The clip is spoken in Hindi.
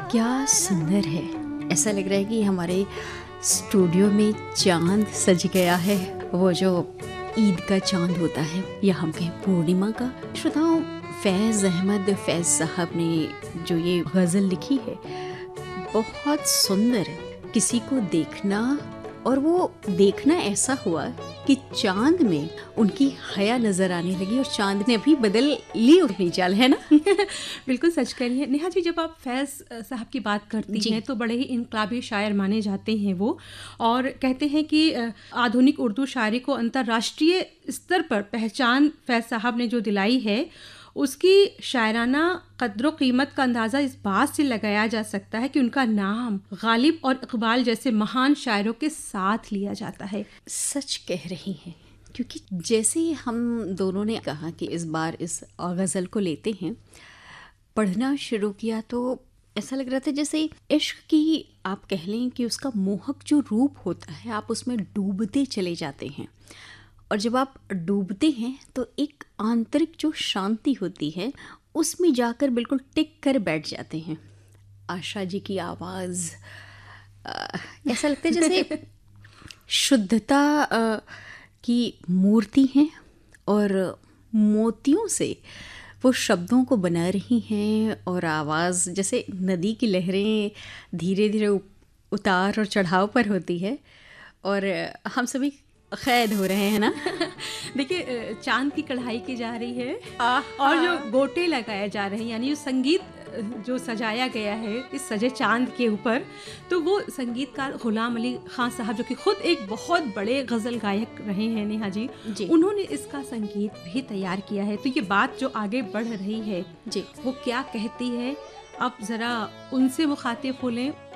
क्या सुंदर है। ऐसा लग रहा है कि हमारे स्टूडियो में चांद सज गया है। वो जो ईद का चांद होता है या हम कहें पूर्णिमा का। श्रोताओं, फैज़ अहमद फैज़ साहब ने जो ये गज़ल लिखी है बहुत सुंदर है। किसी को देखना, और वो देखना ऐसा हुआ कि चांद में उनकी हया नज़र आने लगी और चांद ने भी बदल ली अपनी चाल, है ना? बिल्कुल सच कह रही है नेहा जी। जब आप फैज़ साहब की बात करती हैं तो बड़े ही इनकलाबी शायर माने जाते हैं वो, और कहते हैं कि आधुनिक उर्दू शायरी को अंतर्राष्ट्रीय स्तर पर पहचान फैज़ साहब ने जो दिलाई है, उसकी शायराना कद्र कीमत का अंदाज़ा इस बात से लगाया जा सकता है कि उनका नाम गालिब और इकबाल जैसे महान शायरों के साथ लिया जाता है। सच कह रही हैं, क्योंकि जैसे ही हम दोनों ने कहा कि इस बार इस गज़ल को लेते हैं, पढ़ना शुरू किया तो ऐसा लग रहा था जैसे इश्क की, आप कह लें कि उसका मोहक जो रूप होता है, आप उसमें डूबते चले जाते हैं। और जब आप डूबते हैं तो एक आंतरिक जो शांति होती है उसमें जाकर बिल्कुल टिक कर बैठ जाते हैं। आशा जी की आवाज़, ऐसा लगता है जैसे शुद्धता की मूर्ति हैं और मोतियों से वो शब्दों को बना रही हैं, और आवाज़ जैसे नदी की लहरें धीरे धीरे उतार और चढ़ाव पर होती है, और हम सभी कैद हो रहे हैं ना। देखिए, चांद की कढ़ाई की जा रही है और जो गोटे लगाए जा रहे हैं, यानी जो संगीत जो सजाया गया है इस सजे चांद के ऊपर, तो वो संगीतकार गुलाम अली खान साहब, जो कि खुद एक बहुत बड़े गज़ल गायक रहे हैं नेहा जी, उन्होंने इसका संगीत भी तैयार किया है। तो ये बात जो आगे बढ़ रही है जी, वो क्या कहती है, अब ज़रा उनसे मुखातिब हो लें